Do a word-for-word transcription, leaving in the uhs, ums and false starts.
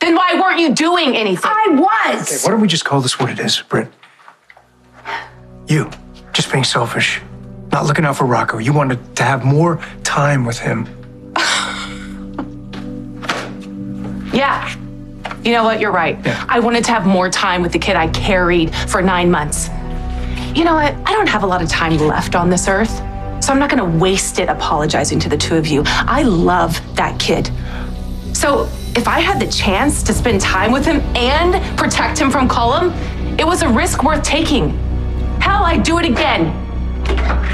Then why weren't you doing anything? I was. Okay, why don't we just call this what it is, Britt? You, just being selfish, not looking out for Rocco. You wanted to have more time with him. Yeah. You know what? You're right. Yeah. I wanted to have more time with the kid I carried for nine months. You know what? I don't have a lot of time left on this earth, so I'm not going to waste it apologizing to the two of you. I love that kid. So if I had the chance to spend time with him and protect him from Cullum, it was a risk worth taking. Hell, I'd do it again.